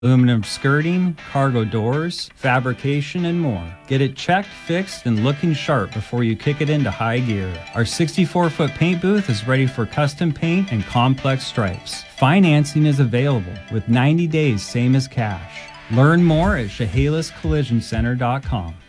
aluminum skirting, cargo doors, fabrication, and more. Get it checked, fixed, and looking sharp before you kick it into high gear. Our 64-foot paint booth is ready for custom paint and complex stripes. Financing is available with 90 days, same as cash. Learn more at ChehalisCollisionCenter.com.